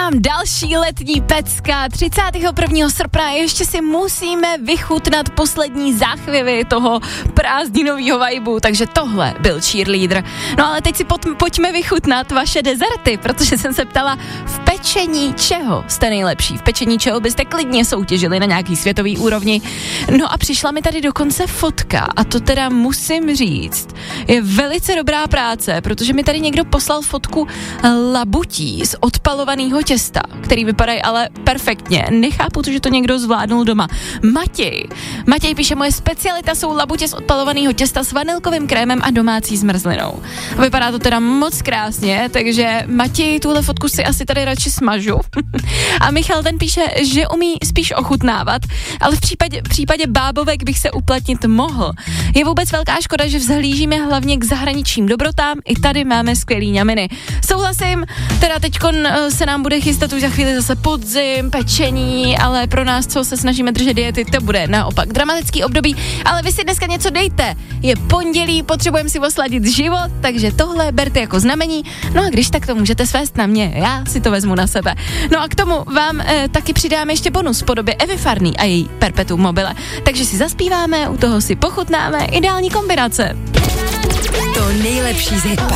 nám další letní pecka. 31. srpna ještě si musíme vychutnat poslední záchvěvy toho prázdninového vibeu, takže tohle byl cheerleader. No ale teď si pojďme vychutnat vaše dezerty, protože jsem se ptala, v pečení čeho jste nejlepší, v pečení čeho byste klidně soutěžili na nějaký světový úrovni. No a přišla mi tady dokonce fotka a to teda musím říct, je velice dobrá práce, protože mi tady někdo poslal fotku labutí z odpalovaného těsta, který vypadají ale perfektně. Nechápu to, že to někdo zvládnul doma. Matěj píše, moje specialita jsou labutě z odpalovaného těsta s vanilkovým krémem a domácí zmrzlinou. Vypadá to teda moc krásně, takže Matěj, tuhle fotku si asi tady radši smažu. A Michal ten píše, že umí spíš ochutnávat, ale v případě bábovek bych se uplatnit mohl. Je vůbec velká škoda, že vzhlížíme hlavně k zahraničním dobrotám, i tady máme skvělý ňaminy. Souhlasím, teda teďkon se nám bude chystat už za chvíli zase podzim, pečení, ale pro nás, co se snažíme držet diety, to bude naopak dramatický období, ale vy si dneska něco dejte. Je pondělí, potřebujeme si osladit život, takže tohle berte jako znamení, no a když tak to můžete svést na mě, já si to vezmu na sebe. No a k tomu vám taky přidáme ještě bonus v podobě Evy Farný a její Perpetuum mobile, takže si zaspíváme, u toho si pochutnáme, ideální kombinace. To nejlepší z